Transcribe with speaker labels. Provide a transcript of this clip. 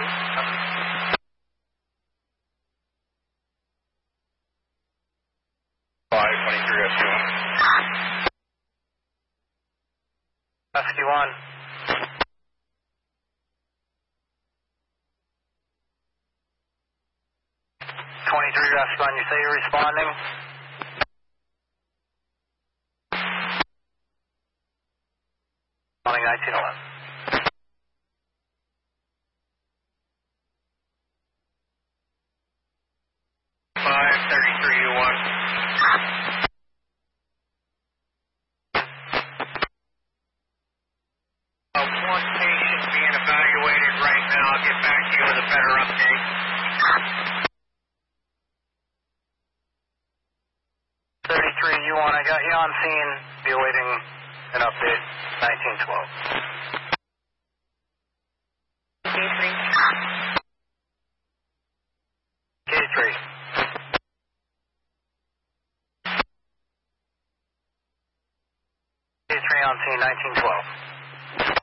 Speaker 1: Rescue 1. 23 Rescue 1, you say you're responding? Responding 1911. 533 to 1. One patient being evaluated right now. I'll get back to you with a better update. 33 U1, I got you on scene. Be awaiting an update. 1912. K3. K3. K3 on scene, 1912.